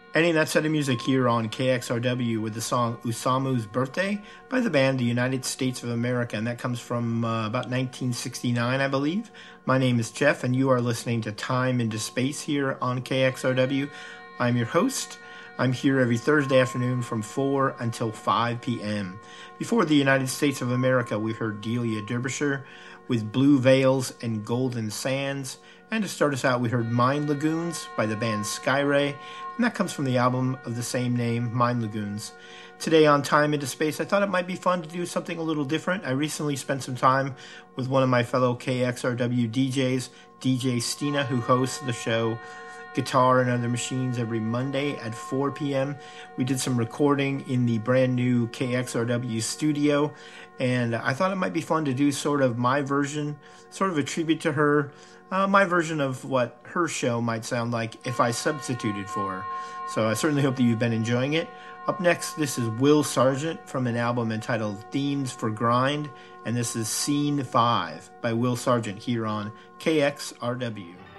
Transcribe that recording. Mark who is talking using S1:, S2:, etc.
S1: Ending that set of music here on KXRW with the song Usamu's Birthday by the band The United States of America, and that comes from about 1969, I believe. My name is Jeff, and you are listening to Time into Space here on KXRW. I'm your host. I'm here every Thursday afternoon from 4 until 5 p.m. Before The United States of America, we heard Delia Derbyshire with Blue Veils and Golden Sands. And to start us out, we heard Mind Lagoons by the band Skyray, and that comes from the album of the same name, Mind Lagoons. Today on Time into Space, I thought it might be fun to do something a little different. I recently spent some time with one of my fellow KXRW DJs, DJ Stina, who hosts the show Guitar and Other Machines every Monday at 4 p.m. We did some recording in the brand new KXRW studio, and I thought it might be fun to do sort of my version, sort of a tribute to her, my version of what her show might sound like if I substituted for her. So I certainly hope that you've been enjoying it. Up next, this is Will Sargent from an album entitled Themes for Grind, and this is Scene 5 by Will Sargent here on KXRW.